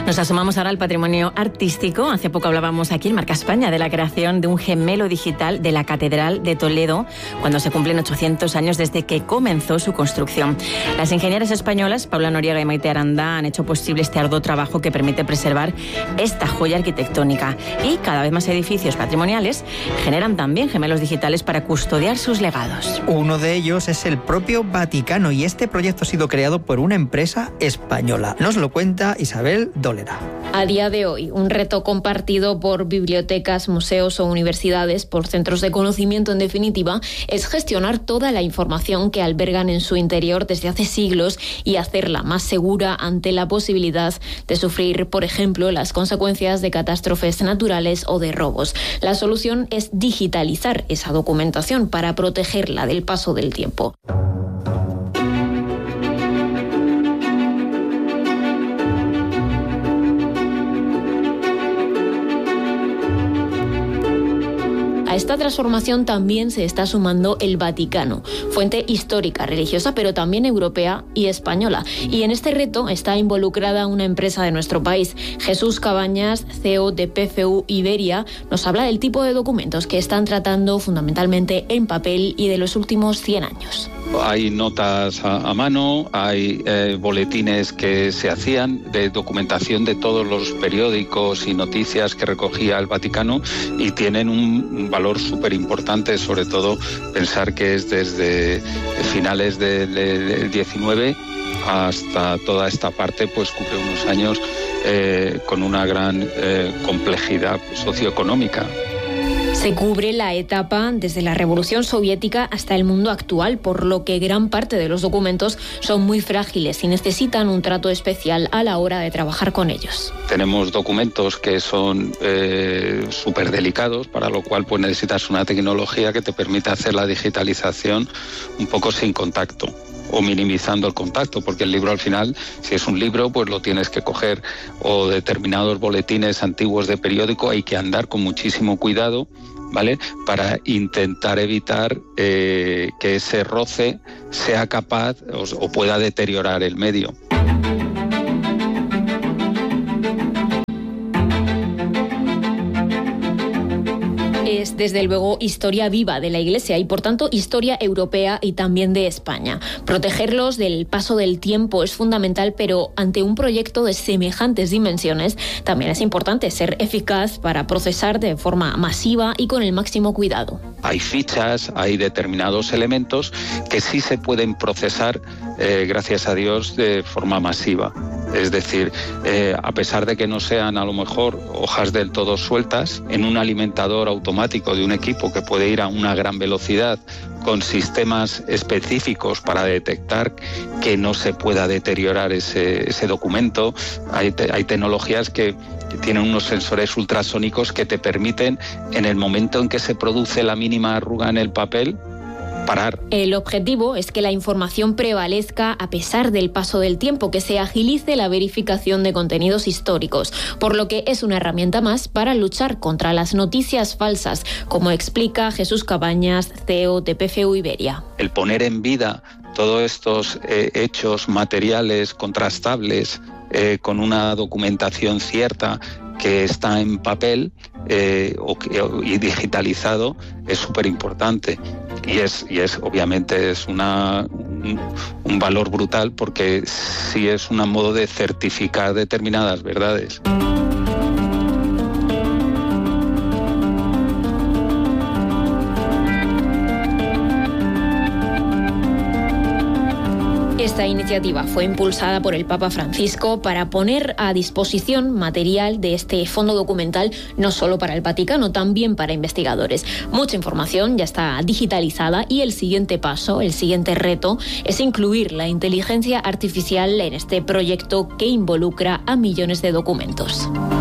Nos asomamos ahora al patrimonio artístico. Hace poco hablábamos aquí en Marca España de la creación de un gemelo digital de la Catedral de Toledo, cuando se cumplen 800 años desde que comenzó su construcción. Las ingenieras españolas, Paula Noriega y Maite Aranda, han hecho posible este arduo trabajo que permite preservar esta joya arquitectónica. Y cada vez más edificios patrimoniales generan también gemelos digitales para custodiar sus legados. Uno de ellos es el propio Vaticano, y este proyecto ha sido creado por una empresa española. Nos lo cuenta Isabel Dolera. A día de hoy, un reto compartido por bibliotecas, museos o universidades, por centros de conocimiento en definitiva, es gestionar toda la información que albergan en su interior desde hace siglos y hacerla más segura ante la posibilidad de sufrir, por ejemplo, las consecuencias de catástrofes naturales o de robos. La solución es digitalizar esa documentación para protegerla del paso del tiempo. A esta transformación también se está sumando el Vaticano, fuente histórica, religiosa, pero también europea y española. Y en este reto está involucrada una empresa de nuestro país. Jesús Cabañas, CEO de PFU Iberia, nos habla del tipo de documentos que están tratando fundamentalmente en papel y de los últimos 100 años. Hay notas a mano, hay boletines que se hacían de documentación de todos los periódicos y noticias que recogía el Vaticano, y tienen un valor súper importante, sobre todo pensar que es desde finales del 19 hasta toda esta parte, pues cubre unos años con una gran complejidad socioeconómica. Se cubre la etapa desde la Revolución Soviética hasta el mundo actual, por lo que gran parte de los documentos son muy frágiles y necesitan un trato especial a la hora de trabajar con ellos. Tenemos documentos que son súper delicados, para lo cual pues necesitas una tecnología que te permita hacer la digitalización un poco sin contacto, o minimizando el contacto, porque el libro al final, si es un libro, pues lo tienes que coger, o determinados boletines antiguos de periódico hay que andar con muchísimo cuidado, ¿vale?, para intentar evitar que ese roce sea capaz o pueda deteriorar el medio. Es desde luego historia viva de la Iglesia y por tanto historia europea y también de España. Protegerlos del paso del tiempo es fundamental, pero ante un proyecto de semejantes dimensiones también es importante ser eficaz para procesar de forma masiva y con el máximo cuidado. Hay fichas, hay determinados elementos que sí se pueden procesar, gracias a Dios, de forma masiva. Es decir, a pesar de que no sean a lo mejor hojas del todo sueltas, en un alimentador automático de un equipo que puede ir a una gran velocidad con sistemas específicos para detectar que no se pueda deteriorar ese documento, hay tecnologías que tienen unos sensores ultrasónicos que te permiten, en el momento en que se produce la mínima arruga en el papel, parar. El objetivo es que la información prevalezca a pesar del paso del tiempo, que se agilice la verificación de contenidos históricos, por lo que es una herramienta más para luchar contra las noticias falsas, como explica Jesús Cabañas, CEO de PFU Iberia. El poner en vida todos estos hechos materiales contrastables con una documentación cierta que está en papel y digitalizado es súper importante. Y es obviamente es un valor brutal, porque sí es un modo de certificar determinadas verdades. Esta iniciativa fue impulsada por el Papa Francisco para poner a disposición material de este fondo documental, no solo para el Vaticano, también para investigadores. Mucha información ya está digitalizada y el siguiente paso, el siguiente reto, es incluir la inteligencia artificial en este proyecto que involucra a millones de documentos.